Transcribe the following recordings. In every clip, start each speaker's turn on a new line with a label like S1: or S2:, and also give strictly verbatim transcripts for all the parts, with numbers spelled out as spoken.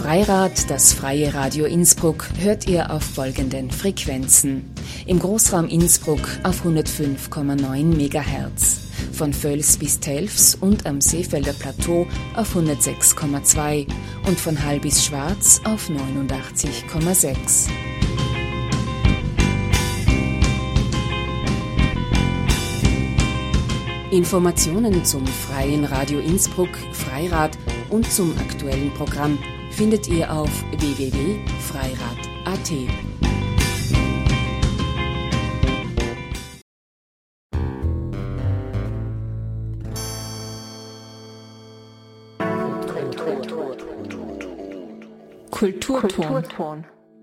S1: Freirad, das freie Radio Innsbruck, hört ihr auf folgenden Frequenzen. Im Großraum Innsbruck auf hundertfünf Komma neun Megahertz, von Völs bis Telfs und am Seefelder Plateau auf hundertsechs Komma zwei und von Hall bis Schwarz auf neunundachtzig Komma sechs. Informationen zum Freien Radio Innsbruck, Freirad und zum aktuellen Programm findet ihr auf w w w punkt freirad punkt a t.
S2: Kulturton. Kulturton.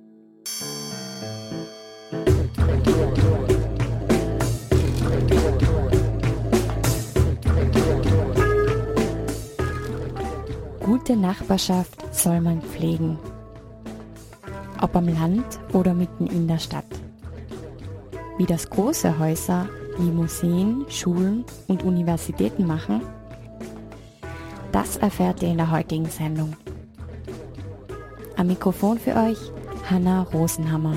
S3: Gute Nachbarschaft soll man pflegen. Ob am Land oder mitten in der Stadt. Wie das große Häuser wie Museen, Schulen und Universitäten machen, das erfährt ihr in der heutigen Sendung. Am Mikrofon für euch Hanna Rosenhammer.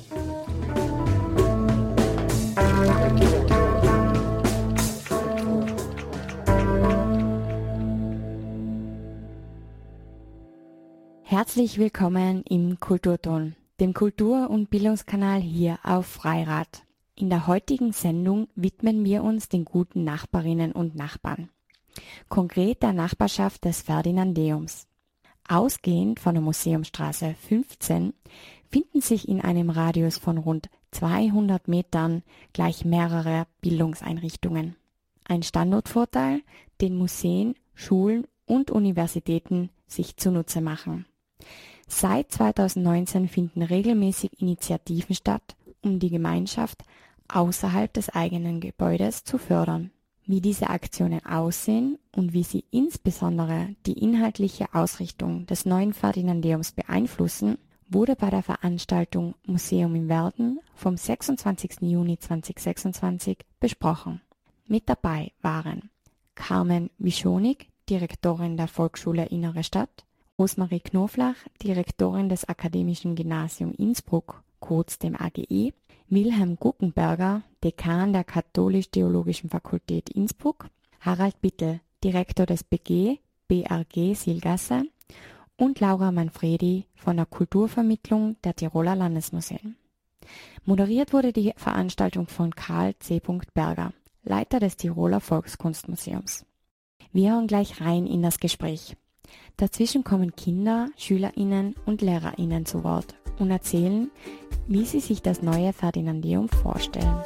S3: Herzlich willkommen im Kulturton, dem Kultur- und Bildungskanal hier auf Freirad. In der heutigen Sendung widmen wir uns den guten Nachbarinnen und Nachbarn. Konkret der Nachbarschaft des Ferdinandeums. Ausgehend von der Museumstraße fünfzehn finden sich in einem Radius von rund zweihundert Metern gleich mehrere Bildungseinrichtungen. Ein Standortvorteil, den Museen, Schulen und Universitäten sich zunutze machen. Seit zweitausendneunzehn finden regelmäßig Initiativen statt, um die Gemeinschaft außerhalb des eigenen Gebäudes zu fördern. Wie diese Aktionen aussehen und wie sie insbesondere die inhaltliche Ausrichtung des neuen Ferdinandeums beeinflussen, wurde bei der Veranstaltung Museum im Werden vom sechsundzwanzigsten Juni zweitausendsechsundzwanzig besprochen. Mit dabei waren Carmen Wischonig, Direktorin der Volksschule Innere Stadt, Rosmarie Knoflach, Direktorin des Akademischen Gymnasium Innsbruck, kurz dem A G I, Wilhelm Guckenberger, Dekan der Katholisch-Theologischen Fakultät Innsbruck, Harald Bittel, Direktor des B G, B R G Silgasse und Laura Manfredi von der Kulturvermittlung der Tiroler Landesmuseen. Moderiert wurde die Veranstaltung von Karl C. Berger, Leiter des Tiroler Volkskunstmuseums. Wir hören gleich rein in das Gespräch. Dazwischen kommen Kinder, SchülerInnen und LehrerInnen zu Wort und erzählen, wie sie sich das neue Ferdinandeum vorstellen.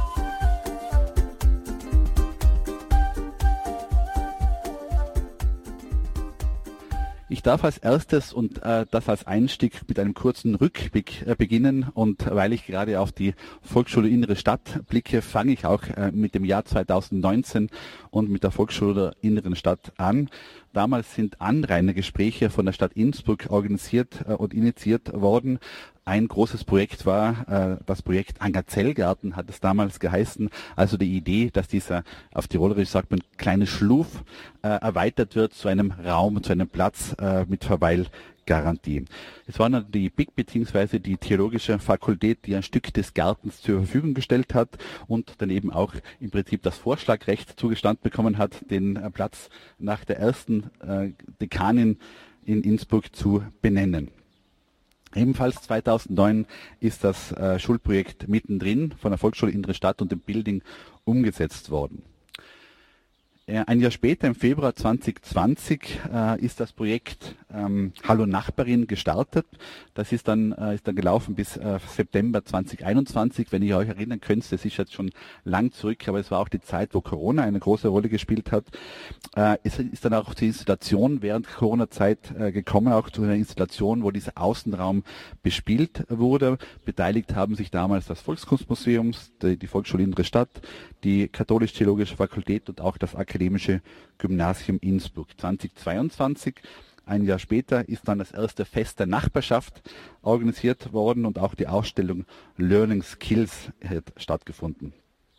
S4: Ich darf als erstes und äh, das als Einstieg mit einem kurzen Rückblick äh, beginnen, und weil ich gerade auf die Volksschule Innere Stadt blicke, fange ich auch äh, mit dem Jahr zweitausendneunzehn und mit der Volksschule der Inneren Stadt an. Damals sind Anrainergespräche von der Stadt Innsbruck organisiert äh, und initiiert worden. Ein großes Projekt war äh, das Projekt Angazellgarten, hat es damals geheißen. Also die Idee, dass dieser, auf Tirolerisch sagt man, kleine Schluf äh, erweitert wird zu einem Raum, zu einem Platz äh, mit Verweilgarantie. Es war dann die B I C bzw. die Theologische Fakultät, die ein Stück des Gartens zur Verfügung gestellt hat und daneben auch im Prinzip das Vorschlagrecht zugestanden bekommen hat, den äh, Platz nach der ersten äh, Dekanin in Innsbruck zu benennen. Ebenfalls zweitausendneun ist das äh, Schulprojekt mittendrin von der Volksschule Innere Stadt und dem Building umgesetzt worden. Äh, ein Jahr später, im Februar zweitausendzwanzig, äh, ist das Projekt ähm, Hallo Nachbarin gestartet. Das ist dann, äh, ist dann gelaufen bis äh, September zweitausendeinundzwanzig. Wenn ihr euch erinnern könnt, das ist jetzt schon lang zurück, aber es war auch die Zeit, wo Corona eine große Rolle gespielt hat. Äh, es ist dann auch die Installation während Corona-Zeit äh, gekommen, auch zu einer Installation, wo dieser Außenraum bespielt wurde. Beteiligt haben sich damals das Volkskunstmuseum, die, die Volksschule Innere Stadt, die Katholisch-Theologische Fakultät und auch das Akademische Gymnasium Innsbruck. zweitausendzweiundzwanzig, ein Jahr später, ist dann das erste Fest der Nachbarschaft organisiert worden und auch die Ausstellung Learning Skills hat stattgefunden.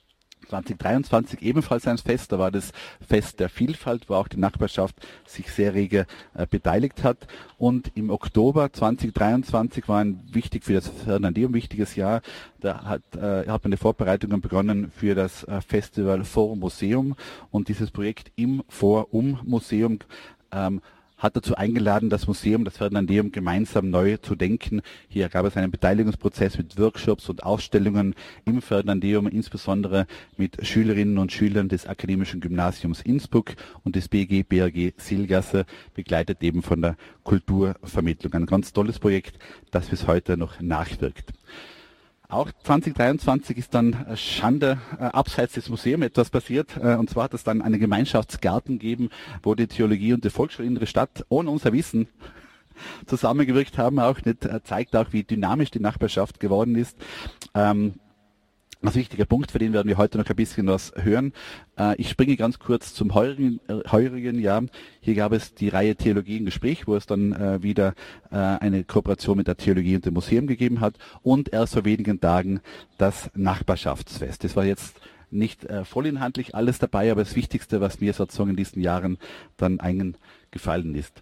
S4: zwanzig dreiundzwanzig ebenfalls ein Fest, da war das Fest der Vielfalt, wo auch die Nachbarschaft sich sehr rege äh, beteiligt hat. Und im Oktober zwanzig dreiundzwanzig war ein wichtig für das Ferdinandeum wichtiges Jahr. Da hat, äh, hat man die Vorbereitungen begonnen für das äh, Festival Forum Museum, und dieses Projekt im Forum Museum ähm, hat dazu eingeladen, das Museum, das Ferdinandeum gemeinsam neu zu denken. Hier gab es einen Beteiligungsprozess mit Workshops und Ausstellungen im Ferdinandeum, insbesondere mit Schülerinnen und Schülern des Akademischen Gymnasiums Innsbruck und des B G B R G Silgasse, begleitet eben von der Kulturvermittlung. Ein ganz tolles Projekt, das bis heute noch nachwirkt. Auch zwanzig dreiundzwanzig ist dann Schande äh, abseits des Museums etwas passiert. Äh, und zwar hat es dann einen Gemeinschaftsgarten gegeben, wo die Theologie und die Volksschule Innere Stadt ohne unser Wissen zusammengewirkt haben. Auch nicht, äh, zeigt auch, wie dynamisch die Nachbarschaft geworden ist. Ähm, Ein wichtiger Punkt, für den werden wir heute noch ein bisschen was hören. Äh, ich springe ganz kurz zum heurigen, äh, heurigen Jahr. Hier gab es die Reihe Theologie im Gespräch, wo es dann äh, wieder äh, eine Kooperation mit der Theologie und dem Museum gegeben hat, und erst vor wenigen Tagen das Nachbarschaftsfest. Das war jetzt nicht äh, vollinhaltlich alles dabei, aber das Wichtigste, was mir sozusagen in diesen Jahren dann eingefallen ist.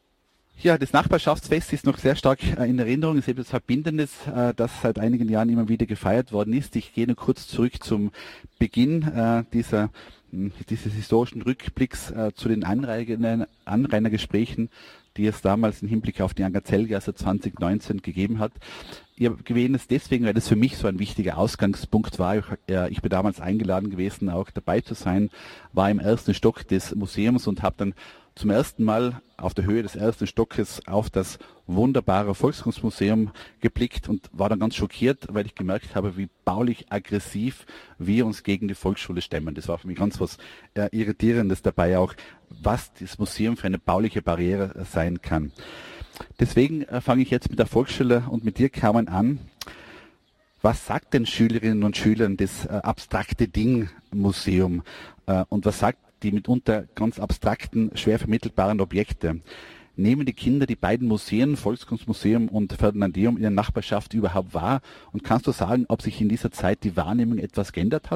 S4: Ja, das Nachbarschaftsfest ist noch sehr stark äh, in Erinnerung. Es ist etwas Verbindendes, äh, das seit einigen Jahren immer wieder gefeiert worden ist. Ich gehe nur kurz zurück zum Beginn äh, dieser, mh, dieses historischen Rückblicks äh, zu den Anrainer, Anrainergesprächen, die es damals im Hinblick auf die Angerzellgasse zwanzig neunzehn gegeben hat. Ich erwähne es deswegen, weil das für mich so ein wichtiger Ausgangspunkt war. Ich, äh, ich bin damals eingeladen gewesen, auch dabei zu sein, war im ersten Stock des Museums und habe dann zum ersten Mal auf der Höhe des ersten Stockes auf das wunderbare Volkskunstmuseum geblickt und war dann ganz schockiert, weil ich gemerkt habe, wie baulich aggressiv wir uns gegen die Volksschule stemmen. Das war für mich ganz was äh, Irritierendes dabei auch, was das Museum für eine bauliche Barriere äh, sein kann. Deswegen äh, fange ich jetzt mit der Volksschule und mit dir, Carmen, an. Was sagt den Schülerinnen und Schülern das äh, abstrakte Ding-Museum äh, und was sagt die mitunter ganz abstrakten, schwer vermittelbaren Objekte? Nehmen die Kinder die beiden Museen, Volkskunstmuseum und Ferdinandeum, in der Nachbarschaft überhaupt wahr? Und kannst du sagen, ob sich in dieser Zeit die Wahrnehmung etwas geändert hat?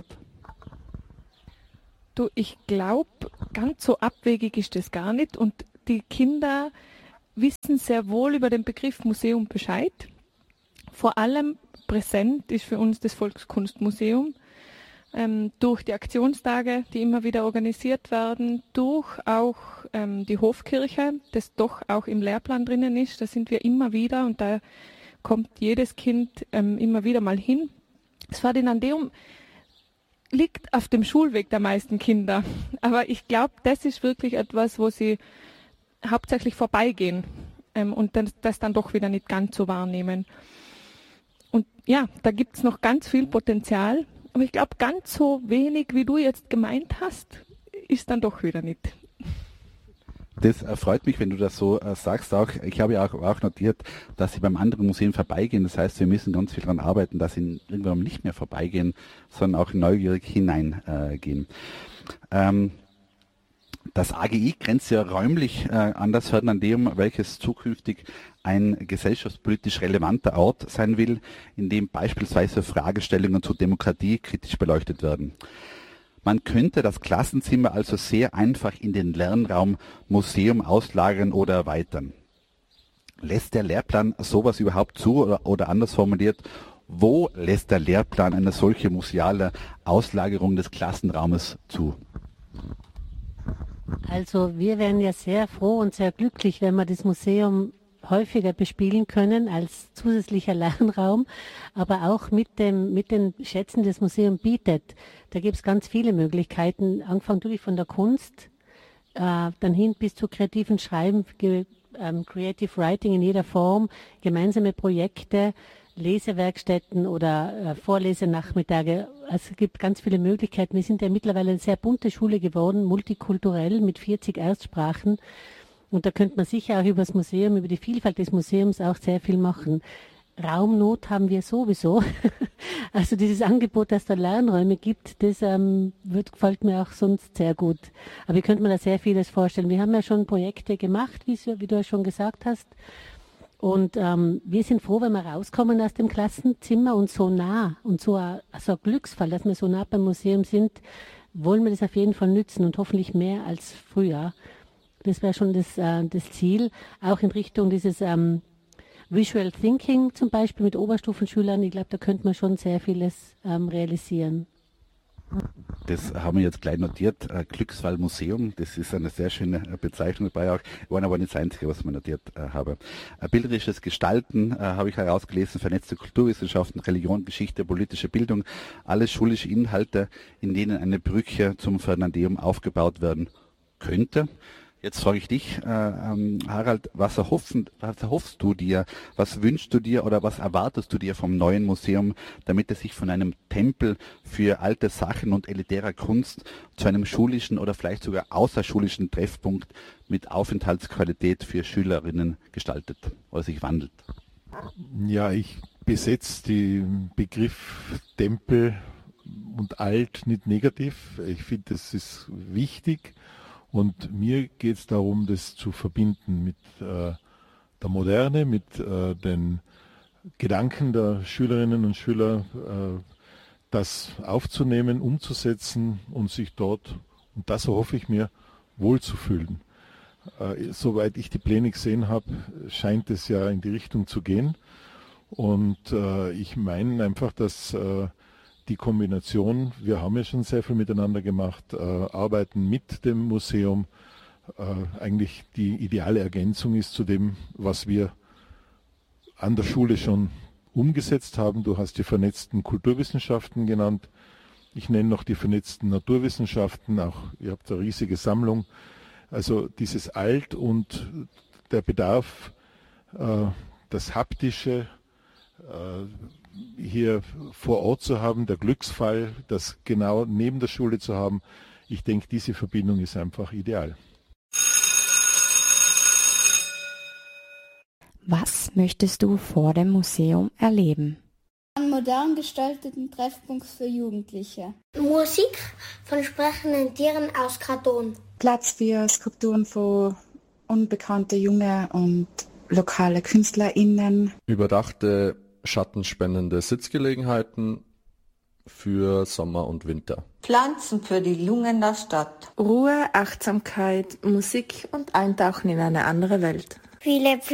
S2: Du, ich glaube, ganz so abwegig ist das gar nicht. Und die Kinder wissen sehr wohl über den Begriff Museum Bescheid. Vor allem präsent ist für uns das Volkskunstmuseum. Ähm, durch die Aktionstage, die immer wieder organisiert werden, durch auch ähm, die Hofkirche, das doch auch im Lehrplan drinnen ist. Da sind wir immer wieder und da kommt jedes Kind ähm, immer wieder mal hin. Das Ferdinandeum liegt auf dem Schulweg der meisten Kinder, aber ich glaube, das ist wirklich etwas, wo sie hauptsächlich vorbeigehen ähm, und das, das dann doch wieder nicht ganz so wahrnehmen. Und ja, da gibt es noch ganz viel Potenzial. Aber ich glaube, ganz so wenig, wie du jetzt gemeint hast, ist dann doch wieder nicht.
S4: Das äh, freut mich, wenn du das so äh, sagst. Auch, ich habe ja auch, auch notiert, dass sie beim anderen Museum vorbeigehen. Das heißt, wir müssen ganz viel daran arbeiten, dass sie irgendwann nicht mehr vorbeigehen, sondern auch neugierig hineingehen. Äh, ähm, Das A G I grenzt ja räumlich äh, an das Ferdinandeum, welches zukünftig ein gesellschaftspolitisch relevanter Ort sein will, in dem beispielsweise Fragestellungen zur Demokratie kritisch beleuchtet werden. Man könnte das Klassenzimmer also sehr einfach in den Lernraum Museum auslagern oder erweitern. Lässt der Lehrplan sowas überhaupt zu oder, oder anders formuliert, wo lässt der Lehrplan eine solche museale Auslagerung des Klassenraumes zu?
S5: Also wir wären ja sehr froh und sehr glücklich, wenn wir das Museum häufiger bespielen können als zusätzlicher Lernraum, aber auch mit dem mit den Schätzen, die das Museum bietet. Da gibt es ganz viele Möglichkeiten, angefangen wirklich von der Kunst, äh, dann hin bis zu kreativen Schreiben, ge, ähm, Creative Writing in jeder Form, gemeinsame Projekte, Lesewerkstätten oder äh, Vorlesenachmittage. Also es gibt ganz viele Möglichkeiten. Wir sind ja mittlerweile eine sehr bunte Schule geworden, multikulturell mit vierzig Erstsprachen. Und da könnte man sicher auch über das Museum, über die Vielfalt des Museums auch sehr viel machen. Raumnot haben wir sowieso. Also dieses Angebot, das da Lernräume gibt, das ähm, wird, gefällt mir auch sonst sehr gut. Aber ich könnte mir da sehr vieles vorstellen. Wir haben ja schon Projekte gemacht, wie, wie du ja schon gesagt hast. Und ähm, wir sind froh, wenn wir rauskommen aus dem Klassenzimmer und so nah und so ein, so ein Glücksfall, dass wir so nah beim Museum sind, wollen wir das auf jeden Fall nützen und hoffentlich mehr als früher. Das wäre schon das, äh, das Ziel, auch in Richtung dieses ähm, Visual Thinking zum Beispiel mit Oberstufenschülern. Ich glaube, da könnte man schon sehr vieles ähm, realisieren.
S4: Das haben wir jetzt gleich notiert. Äh, Glücksfallmuseum, das ist eine sehr schöne Bezeichnung dabei auch. War aber nicht das Einzige, was ich notiert äh, habe. Äh, bilderisches Gestalten äh, habe ich herausgelesen, vernetzte Kulturwissenschaften, Religion, Geschichte, politische Bildung, alles schulische Inhalte, in denen eine Brücke zum Fernandeum aufgebaut werden könnte. Jetzt frage ich dich, äh, ähm, Harald, was, erhoffen, was erhoffst du dir, was wünschst du dir oder was erwartest du dir vom neuen Museum, damit es sich von einem Tempel für alte Sachen und elitärer Kunst zu einem schulischen oder vielleicht sogar außerschulischen Treffpunkt mit Aufenthaltsqualität für Schülerinnen gestaltet oder sich wandelt?
S6: Ja, ich besetze den Begriff Tempel und alt nicht negativ. Ich finde, das ist wichtig. Und mir geht es darum, das zu verbinden mit äh, der Moderne, mit äh, den Gedanken der Schülerinnen und Schüler, äh, das aufzunehmen, umzusetzen und sich dort, und das erhoffe ich mir, wohlzufühlen. Äh, soweit ich die Pläne gesehen habe, scheint es ja in die Richtung zu gehen. Und äh, ich meine einfach, dass äh, die Kombination, wir haben ja schon sehr viel miteinander gemacht, äh, arbeiten mit dem Museum, äh, eigentlich die ideale Ergänzung ist zu dem, was wir an der Schule schon umgesetzt haben. Du hast die vernetzten Kulturwissenschaften genannt. Ich nenne noch die vernetzten Naturwissenschaften, auch ihr habt eine riesige Sammlung. Also dieses Alt und der Bedarf, äh, das Haptische, äh, hier vor Ort zu haben, der Glücksfall, das genau neben der Schule zu haben. Ich denke, diese Verbindung ist einfach ideal.
S3: Was möchtest du vor dem Museum erleben?
S7: Einen modern gestalteten Treffpunkt für Jugendliche.
S8: Musik von sprechenden Tieren aus Karton.
S9: Platz für Skulpturen von unbekannten jungen und lokale KünstlerInnen.
S10: Überdachte schattenspendende Sitzgelegenheiten für Sommer und Winter.
S11: Pflanzen für die Lungen der Stadt.
S12: Ruhe, Achtsamkeit, Musik und Eintauchen in eine andere Welt.
S8: Viele Pflanzen